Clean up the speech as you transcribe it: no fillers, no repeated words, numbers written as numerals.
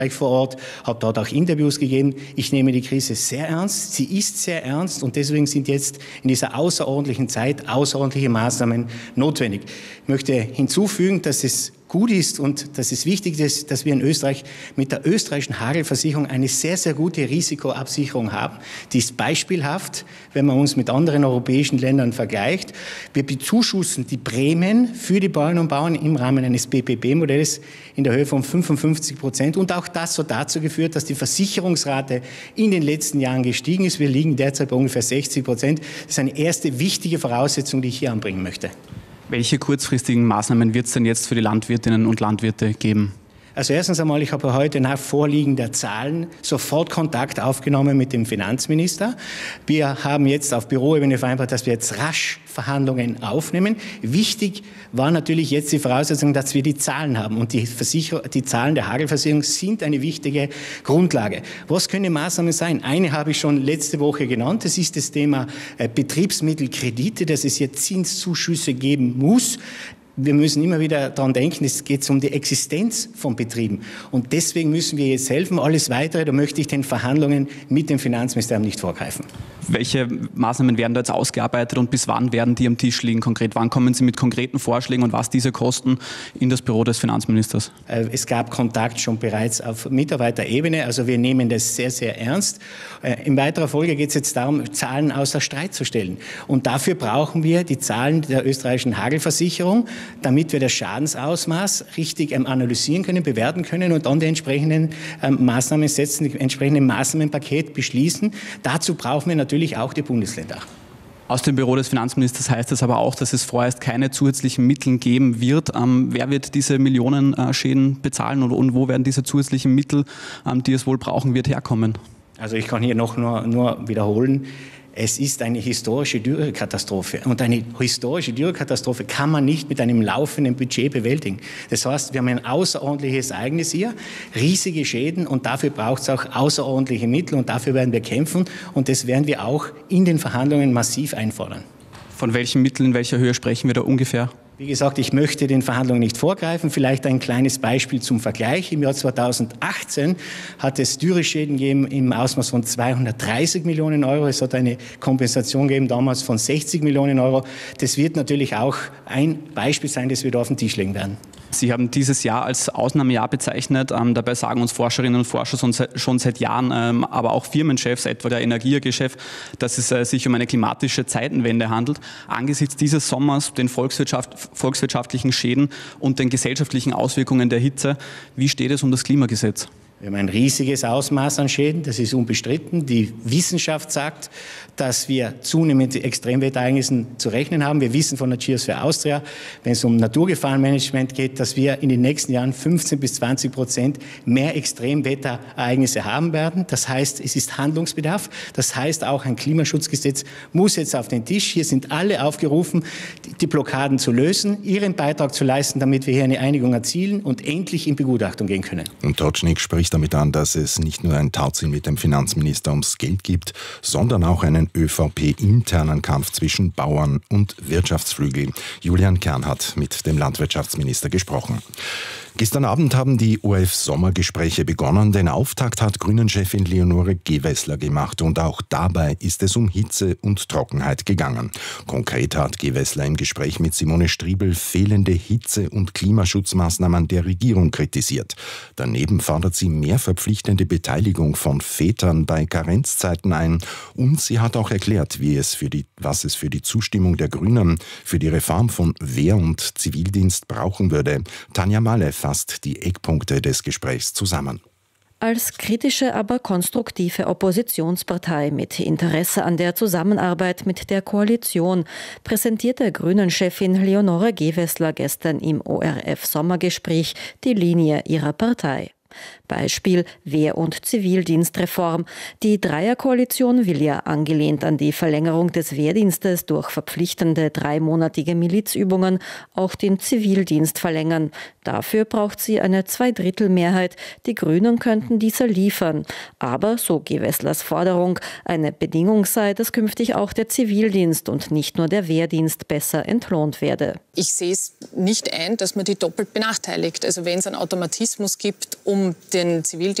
vor Ort, habe dort auch Interviews gegeben. Ich nehme die Krise sehr ernst. Sie ist sehr ernst und deswegen sind jetzt in dieser außerordentlichen Zeit außerordentliche Maßnahmen notwendig. Ich möchte hinzufügen, dass es gut ist und dass es wichtig ist, dass wir in Österreich mit der österreichischen Hagelversicherung eine sehr, sehr gute Risikoabsicherung haben. Die ist beispielhaft, wenn man uns mit anderen europäischen Ländern vergleicht. Wir bezuschussen die Prämien für die Bäuerinnen und Bauern im Rahmen eines PPP-Modells in der Höhe von 55%. Und auch das hat dazu geführt, dass die Versicherungsrate in den letzten Jahren gestiegen ist. Wir liegen derzeit bei ungefähr 60%. Das ist eine erste wichtige Voraussetzung, die ich hier anbringen möchte. Welche kurzfristigen Maßnahmen wird es denn jetzt für die Landwirtinnen und Landwirte geben? Also erstens einmal, ich habe heute nach Vorliegen der Zahlen sofort Kontakt aufgenommen mit dem Finanzminister. Wir haben jetzt auf Büroebene vereinbart, dass wir jetzt rasch Verhandlungen aufnehmen. Wichtig war natürlich jetzt die Voraussetzung, dass wir die Zahlen haben. Und die Zahlen der Hagelversicherung sind eine wichtige Grundlage. Was können Maßnahmen sein? Eine habe ich schon letzte Woche genannt. Das ist das Thema Betriebsmittelkredite, dass es hier Zinszuschüsse geben muss. Wir müssen immer wieder daran denken, es geht um die Existenz von Betrieben. Und deswegen müssen wir jetzt helfen. Alles Weitere, da möchte ich den Verhandlungen mit dem Finanzministerium nicht vorgreifen. Welche Maßnahmen werden da jetzt ausgearbeitet und bis wann werden die am Tisch liegen konkret? Wann kommen Sie mit konkreten Vorschlägen und was diese kosten in das Büro des Finanzministers? Es gab Kontakt schon bereits auf Mitarbeiterebene. Also wir nehmen das sehr, sehr ernst. In weiterer Folge geht es jetzt darum, Zahlen außer Streit zu stellen. Und dafür brauchen wir die Zahlen der österreichischen Hagelversicherung, damit wir das Schadensausmaß richtig analysieren können, bewerten können und dann die entsprechenden Maßnahmen setzen, die entsprechende Maßnahmenpaket beschließen. Dazu brauchen wir natürlich auch die Bundesländer. Aus dem Büro des Finanzministers heißt es aber auch, dass es vorerst keine zusätzlichen Mittel geben wird. Wer wird diese Millionenschäden bezahlen und wo werden diese zusätzlichen Mittel, die es wohl brauchen wird, herkommen? Also ich kann hier nur wiederholen. Es ist eine historische Dürrekatastrophe. Und eine historische Dürrekatastrophe kann man nicht mit einem laufenden Budget bewältigen. Das heißt, wir haben ein außerordentliches Ereignis hier, riesige Schäden und dafür braucht es auch außerordentliche Mittel und dafür werden wir kämpfen und das werden wir auch in den Verhandlungen massiv einfordern. Von welchen Mitteln, in welcher Höhe sprechen wir da ungefähr? Wie gesagt, ich möchte den Verhandlungen nicht vorgreifen. Vielleicht ein kleines Beispiel zum Vergleich. Im Jahr 2018 hat es Dürreschäden gegeben im Ausmaß von 230 Millionen Euro. Es hat eine Kompensation gegeben damals von 60 Millionen Euro. Das wird natürlich auch ein Beispiel sein, das wir da auf den Tisch legen werden. Sie haben dieses Jahr als Ausnahmejahr bezeichnet. Dabei sagen uns Forscherinnen und Forscher schon seit Jahren, aber auch Firmenchefs, etwa der Energie AG-Chef, dass es sich um eine klimatische Zeitenwende handelt. Angesichts dieses Sommers, den volkswirtschaftlichen Schäden und den gesellschaftlichen Auswirkungen der Hitze, wie steht es um das Klimagesetz? Wir haben ein riesiges Ausmaß an Schäden, das ist unbestritten. Die Wissenschaft sagt, dass wir zunehmend mit Extremwetterereignissen zu rechnen haben. Wir wissen von der Geosphere Austria, wenn es um Naturgefahrenmanagement geht, dass wir in den nächsten Jahren 15-20% mehr Extremwetterereignisse haben werden. Das heißt, es ist Handlungsbedarf. Das heißt, auch ein Klimaschutzgesetz muss jetzt auf den Tisch. Hier sind alle aufgerufen, die Blockaden zu lösen, ihren Beitrag zu leisten, damit wir hier eine Einigung erzielen und endlich in Begutachtung gehen können. Und Totschnig spricht damit an, dass es nicht nur ein Tauziehen mit dem Finanzminister ums Geld gibt, sondern auch einen ÖVP-internen Kampf zwischen Bauern und Wirtschaftsflügel. Julian Kern hat mit dem Landwirtschaftsminister gesprochen. Gestern Abend haben die ORF-Sommergespräche begonnen. Den Auftakt hat Grünen-Chefin Leonore Gewessler gemacht und auch dabei ist es um Hitze und Trockenheit gegangen. Konkret hat Gewessler im Gespräch mit Simone Striebel fehlende Hitze- und Klimaschutzmaßnahmen der Regierung kritisiert. Daneben fordert sie mehr verpflichtende Beteiligung von Vätern bei Karenzzeiten ein und sie hat auch erklärt, was es für die Zustimmung der Grünen für die Reform von Wehr- und Zivildienst brauchen würde. Tanja Malle fasst die Eckpunkte des Gesprächs zusammen. Als kritische, aber konstruktive Oppositionspartei mit Interesse an der Zusammenarbeit mit der Koalition präsentierte Grünen-Chefin Leonore Gewessler gestern im ORF-Sommergespräch die Linie ihrer Partei. Beispiel Wehr- und Zivildienstreform. Die Dreierkoalition will ja angelehnt an die Verlängerung des Wehrdienstes durch verpflichtende 3-monatige Milizübungen auch den Zivildienst verlängern. Dafür braucht sie eine 2/3-Mehrheit. Die Grünen könnten diese liefern. Aber, so Gewesslers Forderung, eine Bedingung sei, dass künftig auch der Zivildienst und nicht nur der Wehrdienst besser entlohnt werde. Ich sehe es nicht ein, dass man die doppelt benachteiligt. Also wenn es einen Automatismus gibt, um um den Zivildienst